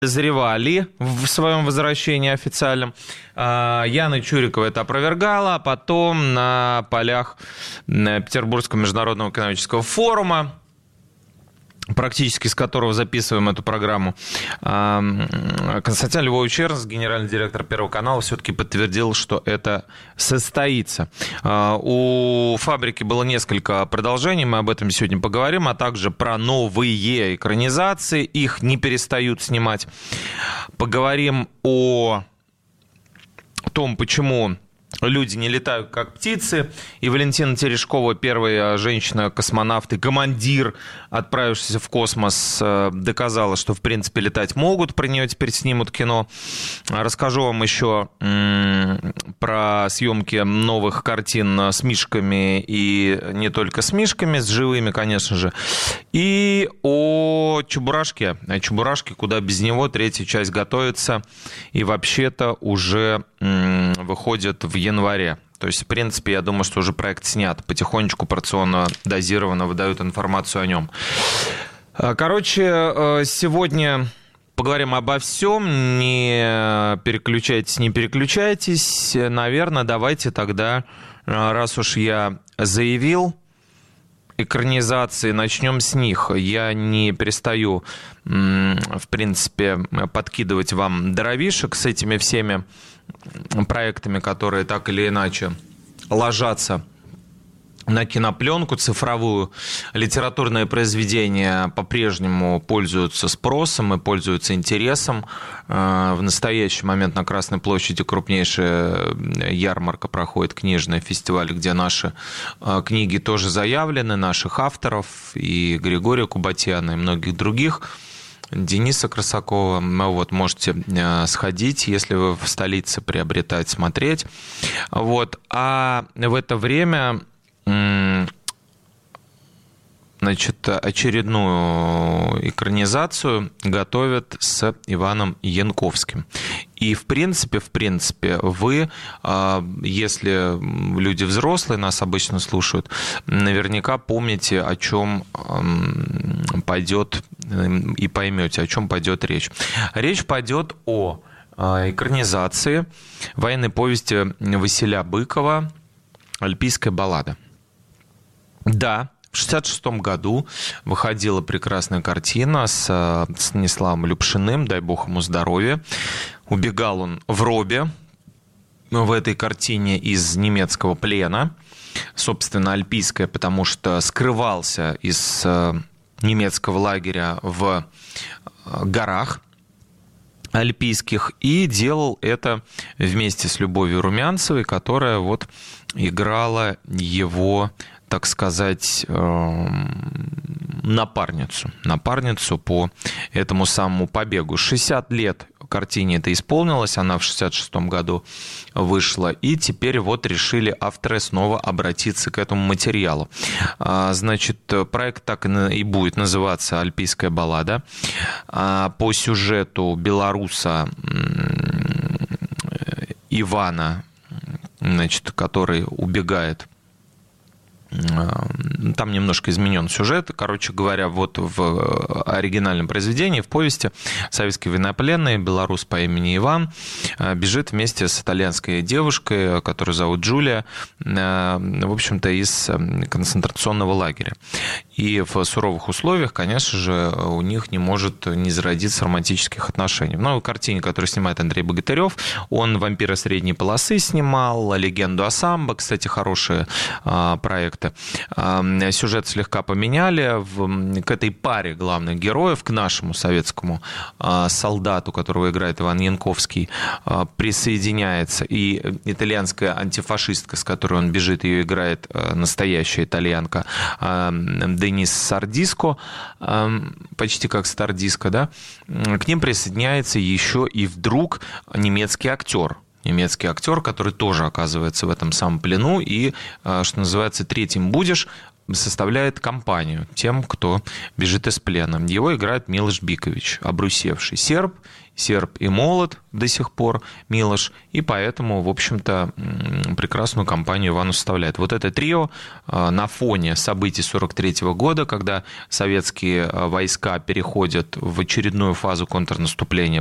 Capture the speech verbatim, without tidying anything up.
подозревали в своем возвращении официальном. Яна Чурикова это опровергала, а потом на полях Петербургского международного экономического форума, практически с которого записываем эту программу, Константин Львович Эрнст, генеральный директор Первого канала, все-таки подтвердил, что это состоится. У «Фабрики» было несколько продолжений, мы об этом сегодня поговорим, а также про новые экранизации, их не перестают снимать. Поговорим о том, почему люди не летают как птицы. И Валентина Терешкова, первая женщина-космонавт и командир, отправившаяся в космос, доказала, что, в принципе, летать могут. Про нее теперь снимут кино. Расскажу вам еще про съемки новых картин с мишками и не только с мишками, с живыми, конечно же. И о Чебурашке. О Чебурашке, куда без него. Третья часть готовится. И вообще-то уже выходит в январе. То есть, в принципе, я думаю, что уже проект снят. Потихонечку, порционно, дозированно выдают информацию о нем. Короче, сегодня поговорим обо всем. Не переключайтесь, не переключайтесь. Наверное, давайте тогда, раз уж я заявил экранизации, начнем с них. Я не перестаю, в принципе, подкидывать вам дровишек с этими всеми проектами, которые так или иначе ложатся на кинопленку цифровую. Литературные произведения по-прежнему пользуются спросом и пользуются интересом. В настоящий момент на Красной площади крупнейшая ярмарка проходит, книжный фестиваль, где наши книги тоже заявлены, наших авторов, и Григория Кубатьяна, и многих других. Дениса Красакова. Вот, можете сходить, если вы в столице, приобретать, смотреть. Вот. А в это время, значит, очередную экранизацию готовят с Иваном Янковским. И, в принципе, в принципе, вы, если люди взрослые нас обычно слушают, наверняка помните, о чем пойдет, и поймете, о чем пойдет речь. Речь пойдет о экранизации военной повести Василя Быкова «Альпийская баллада». Да, в шестьдесят шестом году выходила прекрасная картина с Станиславом Любшиным, дай бог ему здоровья. Убегал он в робе в этой картине из немецкого плена. Собственно, альпийская, потому что скрывался из немецкого лагеря в горах альпийских и делал это вместе с Любовью Румянцевой, которая вот играла его, так сказать, напарницу, напарницу по этому самому побегу. шестьдесят лет картине это исполнилось, она в шестьдесят шестом году вышла, и теперь вот решили авторы снова обратиться к этому материалу. Значит, проект так и будет называться «Альпийская баллада». По сюжету белоруса Ивана, значит, который убегает. Там немножко изменен сюжет. Короче говоря, вот в оригинальном произведении, в повести, советский военнопленный, белорус по имени Иван, бежит вместе с итальянской девушкой, которую зовут Джулия, в общем-то, из концентрационного лагеря. И в суровых условиях, конечно же, у них не может не зародиться романтических отношений. В новой картине, которую снимает Андрей Богатырев, он «Вампира средней полосы» снимал, «Легенду о самбо», кстати, хорошие проекты. Сюжет слегка поменяли. В, к этой паре главных героев, к нашему советскому солдату, которого играет Иван Янковский, присоединяется и итальянская антифашистка, с которой он бежит, ее играет настоящая итальянка Денис Сардиско, почти как Стардиско, да? К ним присоединяется еще и вдруг немецкий актер. Немецкий актер, который тоже оказывается в этом самом плену и, что называется, третьим будешь, составляет компанию тем, кто бежит из плена. Его играет Милош Бикович, обрусевший серб, серп и молот до сих пор Милош, и поэтому, в общем-то, прекрасную компанию Ивану составляет. Вот это трио на фоне событий сорок третьего года, когда советские войска переходят в очередную фазу контрнаступления